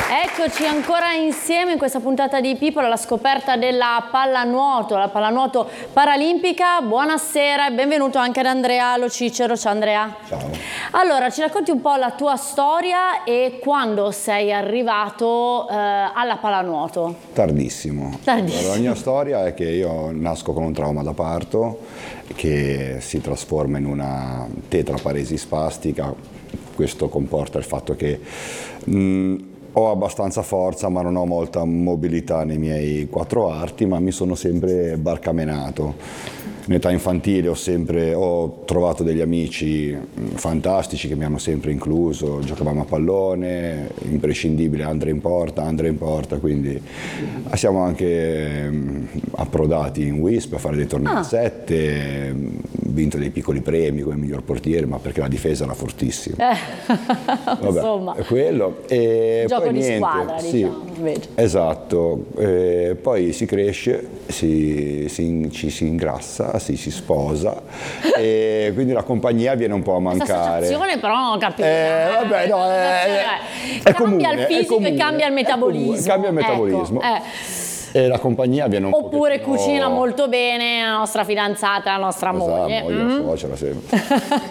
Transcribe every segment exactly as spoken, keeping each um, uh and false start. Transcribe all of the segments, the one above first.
Eccoci ancora insieme in questa puntata di People alla scoperta della pallanuoto, la pallanuoto paralimpica. Buonasera e benvenuto anche ad Andrea Lo Cicero. Ciao Andrea. Ciao. Allora, ci racconti un po' la tua storia e quando sei arrivato eh, alla pallanuoto? Tardissimo. Tardissimo. Allora, la mia storia è che io nasco con un trauma da parto che si trasforma in una tetraparesi spastica. Questo comporta il fatto che mh, ho abbastanza forza ma non ho molta mobilità nei miei quattro arti, ma mi sono sempre barcamenato. In età infantile ho sempre ho trovato degli amici fantastici che mi hanno sempre incluso, giocavamo a pallone, imprescindibile Andrea in porta, Andrea in porta, quindi siamo anche approdati in Wisp a fare dei tornei a sette, vinto dei piccoli premi come miglior portiere, ma perché la difesa era fortissima. Eh, Vabbè, insomma, è quello. E gioco poi di niente, squadra, sì, diciamo, invece. Esatto, e poi si cresce, si, si, ci si ingrassa, si, si sposa e quindi la compagnia viene un po' a Questa mancare. associazione però non ho capito. Eh, vabbè, no, è, cambia è comune, il fisico è comune, e cambia il è metabolismo. comune, cambia il metabolismo. Ecco, eh. E la compagnia viene un po'. Oppure pochettino... cucina molto bene la nostra fidanzata, la nostra esatto, moglie. moglie, Mm. suocera sempre.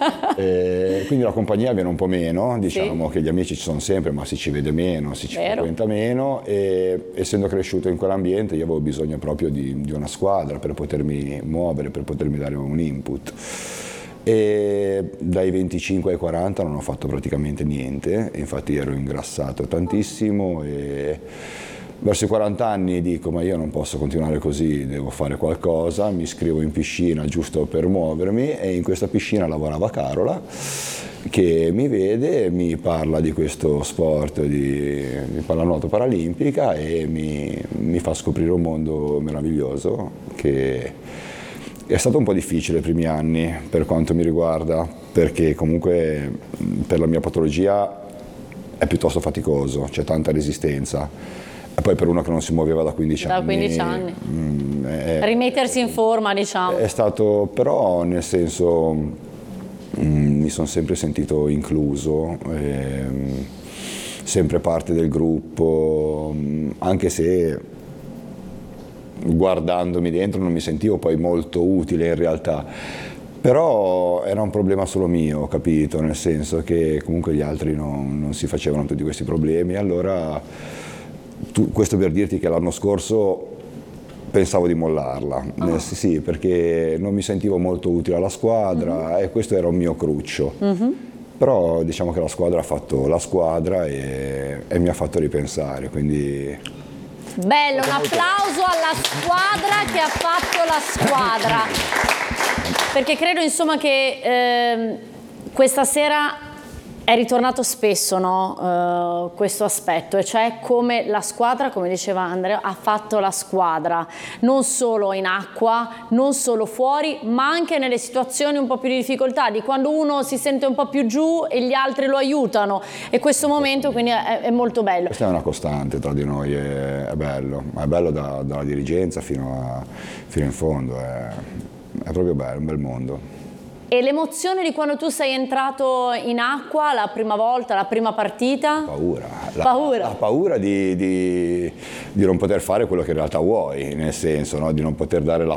E quindi la compagnia viene un po' meno, diciamo Sì. che gli amici ci sono sempre, ma si ci vede meno, si ci Vero. frequenta meno, e essendo cresciuto in quell'ambiente io avevo bisogno proprio di, di una squadra per potermi muovere, per potermi dare un input. E dai venticinque ai quaranta non ho fatto praticamente niente, infatti ero ingrassato tantissimo e verso i quaranta anni dico ma io non posso continuare così, devo fare qualcosa, mi iscrivo in piscina giusto per muovermi e in questa piscina lavorava Carola che mi vede, mi parla di questo sport di, di pallanuoto paralimpica e mi, mi fa scoprire un mondo meraviglioso che è stato un po' difficile i primi anni per quanto mi riguarda, perché comunque per la mia patologia è piuttosto faticoso, c'è tanta resistenza. E poi per uno che non si muoveva da quindici Da anni. quindici anni. Mh, è, Rimettersi in forma, diciamo. È stato, però nel senso, mh, mi sono sempre sentito incluso, ehm, sempre parte del gruppo, mh, anche se guardandomi dentro non mi sentivo poi molto utile in realtà. Però era un problema solo mio, capito? Nel senso che comunque gli altri non, non si facevano tutti questi problemi, allora tu, questo per dirti che l'anno scorso pensavo di mollarla, Oh. eh, sì, sì, perché non mi sentivo molto utile alla squadra, mm-hmm. e questo era un mio cruccio. Mm-hmm. Però diciamo che la squadra ha fatto la squadra e, e mi ha fatto ripensare, quindi... Bello, un applauso alla squadra che ha fatto la squadra, perché credo insomma che eh, questa sera è ritornato spesso, no? uh, questo aspetto, e cioè come la squadra, come diceva Andrea, ha fatto la squadra, non solo in acqua, non solo fuori, ma anche nelle situazioni un po' più di difficoltà, di quando uno si sente un po' più giù e gli altri lo aiutano, e questo momento quindi è, è molto bello. Questa è una costante tra di noi, è, è bello, è bello da, dalla dirigenza fino, a, fino in fondo, è, è proprio bello, è un bel mondo. E l'emozione di quando tu sei entrato in acqua la prima volta, la prima partita? Paura. La paura, la paura di, di, di non poter fare quello che in realtà vuoi, nel senso, no? Di non poter dare la